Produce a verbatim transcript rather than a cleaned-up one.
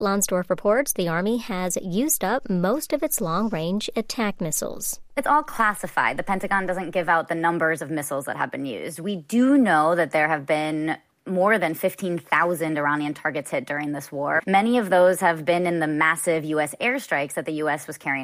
Lonsdorf reports the Army has used up most of its long-range attack missiles. It's all classified. The Pentagon doesn't give out the numbers of missiles that have been used. We do know that there have been more than fifteen thousand Iranian targets hit during this war. Many of those have been in the massive U S airstrikes that the U S was carrying